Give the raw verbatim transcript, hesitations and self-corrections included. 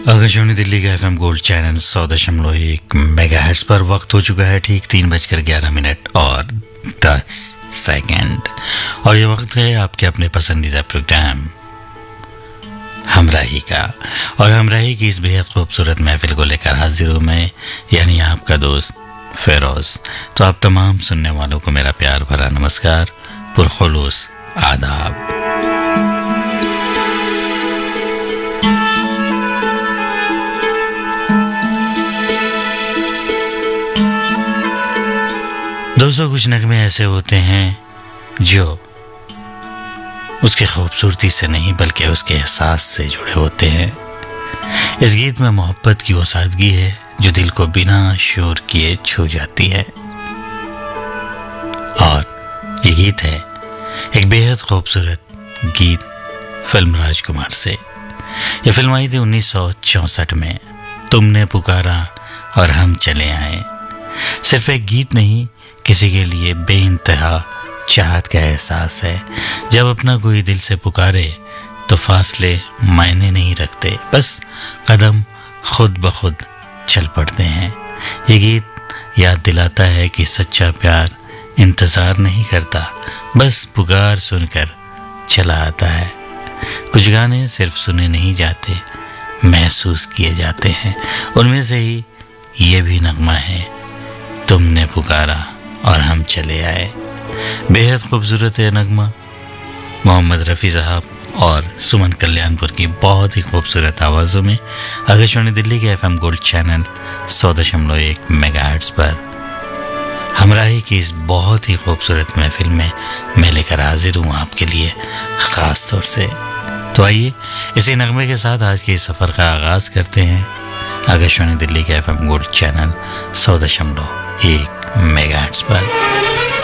आकाशवाणी दिल्ली का FM gold channel सौ दशमलव एक मेगाहर्ट्ज पर वक्त हो चुका है ठीक तीन बजकर ग्यारह मिनट और दस सेकंड और ये वक्त है आपके अपने पसंदीदा प्रोग्राम हमराही का। और हमराही की इस बेहद खूबसूरत महफिल को लेकर हाजिर हूँ मैं, यानी आपका दोस्त फेरोज। तो आप तमाम सुनने वालों को मेरा प्यार भरा नमस्कार, पुरखुलूस आदाब। दोस्तों, कुछ नगमे ऐसे होते हैं जो उसकी खूबसूरती से नहीं बल्कि उसके एहसास से जुड़े होते हैं। इस गीत में मोहब्बत की वो सादगी है जो दिल को बिना शोर किए छू जाती है। और ये गीत है एक बेहद खूबसूरत गीत फिल्म राजकुमार से। ये फिल्म आई थी उन्नीस सौ चौंसठ में। तुमने पुकारा और हम चले आए सिर्फ एक गीत नहीं, किसी के लिए बेइंतहा चाहत का एहसास है। जब अपना कोई दिल से पुकारे तो फासले मायने नहीं रखते, बस कदम खुद ब खुद चल पड़ते हैं। ये गीत याद दिलाता है कि सच्चा प्यार इंतज़ार नहीं करता, बस पुकार सुनकर चला आता है। कुछ गाने सिर्फ सुने नहीं जाते, महसूस किए जाते हैं। उनमें से ही ये भी नगमा है, तुमने पुकारा और हम चले आए। बेहद खूबसूरत है नगमा। मोहम्मद रफ़ी साहब और सुमन कल्याणपुर की बहुत ही खूबसूरत आवाज़ों में आकाशवाणी दिल्ली के एफएम गोल्ड चैनल सौ दशमलव एक मेगाहर्ट्ज़ पर हमराही की इस बहुत ही खूबसूरत महफिल में मैं लेकर हाजिर हूँ आपके लिए ख़ास तौर से। तो आइए इसी नगमे के साथ आज के इस सफ़र का आगाज़ करते हैं आकाशवाणी दिल्ली के एफएम गोल्ड चैनल सौ दशमलव एक मेगाहर्ट्ज़ पर।